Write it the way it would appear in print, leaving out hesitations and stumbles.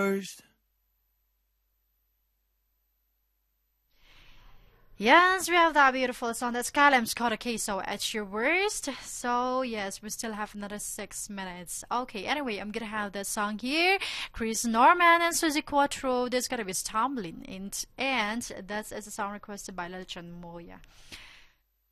worst. Yes, we have that beautiful song. That's Calum Scott. Okay, so at your worst. So yes, we still have another 6 minutes. Okay, anyway, I'm gonna have that song here. Chris Norman and Suzy Quattro. There's gonna be stumbling, and that's as a song requested by Lelchan Moya.